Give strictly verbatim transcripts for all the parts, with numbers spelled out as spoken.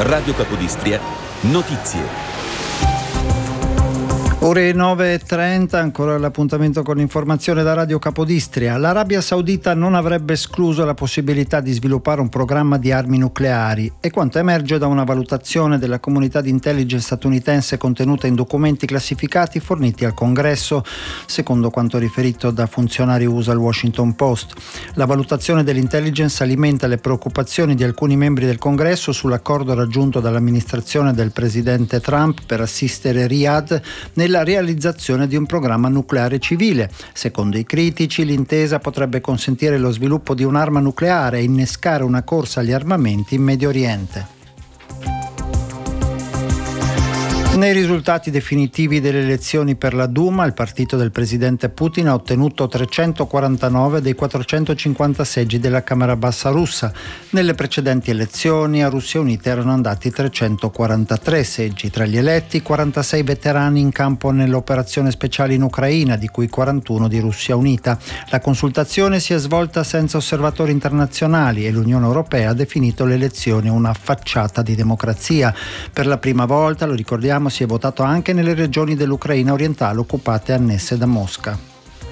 Radio Capodistria, notizie. Ore nove e trenta, ancora l'appuntamento con l'informazione da Radio Capodistria. L'Arabia Saudita non avrebbe escluso la possibilità di sviluppare un programma di armi nucleari, e quanto emerge da una valutazione della comunità di intelligence statunitense contenuta in documenti classificati forniti al Congresso, secondo quanto riferito da funzionari U S A al Washington Post. La valutazione dell'intelligence alimenta le preoccupazioni di alcuni membri del Congresso sull'accordo raggiunto dall'amministrazione del presidente Trump per assistere Riyadh nel la realizzazione di un programma nucleare civile. Secondo i critici, l'intesa potrebbe consentire lo sviluppo di un'arma nucleare e innescare una corsa agli armamenti in Medio Oriente. Nei risultati definitivi delle elezioni per la Duma, il partito del presidente Putin ha ottenuto trecentoquarantanove dei quattrocentocinquanta seggi della Camera Bassa russa. Nelle precedenti elezioni a Russia Unita erano andati trecentoquarantatré seggi. Tra gli eletti, quarantasei veterani in campo nell'operazione speciale in Ucraina, di cui quarantuno di Russia Unita. La consultazione si è svolta senza osservatori internazionali e l'Unione Europea ha definito le elezioni una facciata di democrazia. Per la prima volta, lo ricordiamo, si è votato anche nelle regioni dell'Ucraina orientale occupate e annesse da Mosca.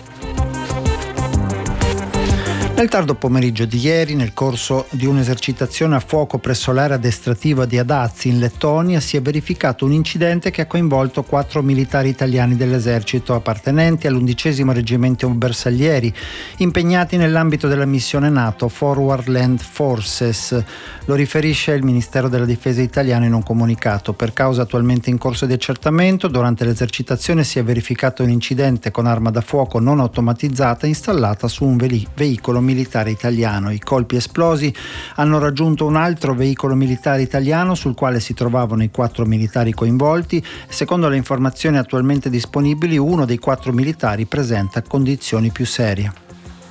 Nel tardo pomeriggio di ieri, nel corso di un'esercitazione a fuoco presso l'area addestrativa di Adazi in Lettonia, si è verificato un incidente che ha coinvolto quattro militari italiani dell'esercito appartenenti all'undicesimo reggimento bersaglieri, impegnati nell'ambito della missione NATO Forward Land Forces. Lo riferisce il Ministero della Difesa italiano in un comunicato. Per causa attualmente in corso di accertamento, durante l'esercitazione si è verificato un incidente con arma da fuoco non automatizzata installata su un ve- veicolo militare italiano. I colpi esplosi hanno raggiunto un altro veicolo militare italiano sul quale si trovavano i quattro militari coinvolti. Secondo le informazioni attualmente disponibili, uno dei quattro militari presenta condizioni più serie.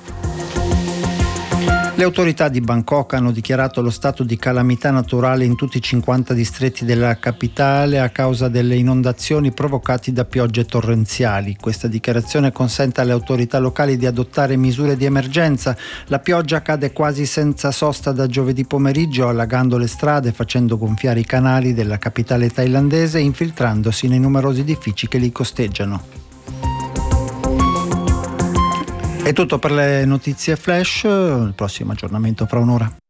Le autorità di Bangkok hanno dichiarato lo stato di calamità naturale in tutti i cinquanta distretti della capitale a causa delle inondazioni provocate da piogge torrenziali. Questa dichiarazione consente alle autorità locali di adottare misure di emergenza. La pioggia cade quasi senza sosta da giovedì pomeriggio, allagando le strade, facendo gonfiare i canali della capitale thailandese e infiltrandosi nei numerosi edifici che li costeggiano. È tutto per le notizie flash, il prossimo aggiornamento fra un'ora.